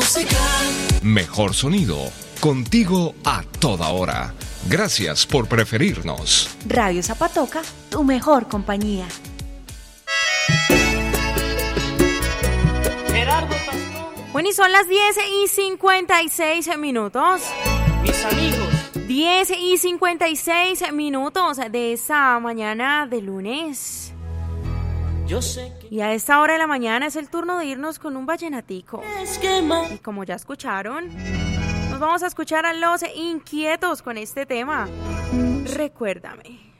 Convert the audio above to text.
música. Mejor sonido, contigo a toda hora. Gracias por preferirnos. Radio Zapatoca, tu mejor compañía. Bueno, y son las 10:56 minutos. Mis amigos. 10:56 minutos de esta mañana de lunes. Yo sé que... Y a esta hora de la mañana es el turno de irnos con un vallenatico. Y como ya escucharon, nos vamos a escuchar a Los Inquietos con este tema. Recuérdame.